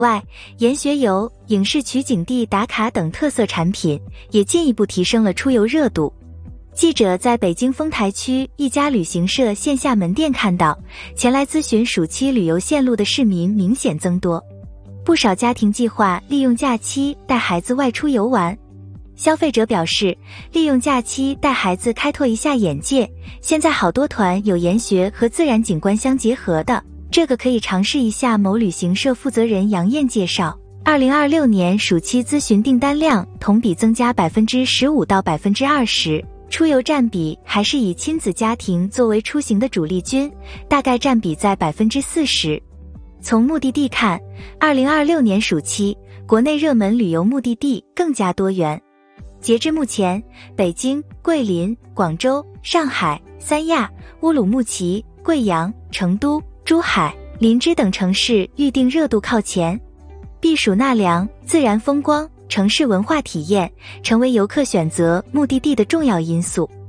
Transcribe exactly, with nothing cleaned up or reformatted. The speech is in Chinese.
外，研学游、影视取景地打卡等特色产品也进一步提升了出游热度。记者在北京丰台区一家旅行社线下门店看到，前来咨询暑期旅游线路的市民明显增多，不少家庭计划利用假期带孩子外出游玩。消费者表示，利用假期带孩子开拓一下眼界，现在好多团有研学和自然景观相结合的，这个可以尝试一下。某旅行社负责人杨艳介绍，二零二六年暑期咨询订单量同比增加 百分之十五 到 百分之二十， 出游占比还是以亲子家庭作为出行的主力军，大概占比在 百分之四十。 从目的地看，二零二六年暑期国内热门旅游目的地更加多元。截至目前，北京、桂林、广州、上海、三亚、乌鲁木齐、贵阳、成都、珠海、林芝等城市预订热度靠前。避暑纳凉、自然风光、城市文化体验成为游客选择目的地的重要因素。